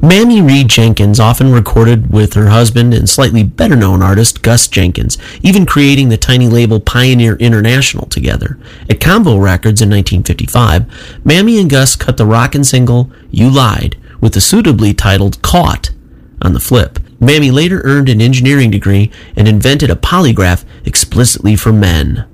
Mammy Reed Jenkins often recorded with her husband and slightly better-known artist Gus Jenkins, even creating the tiny label Pioneer International together. At Combo Records in 1955, Mammy and Gus cut the rockin' single You Lied, with the suitably titled Caught on the flip. Mammy later earned an engineering degree and invented a polygraph explicitly for men.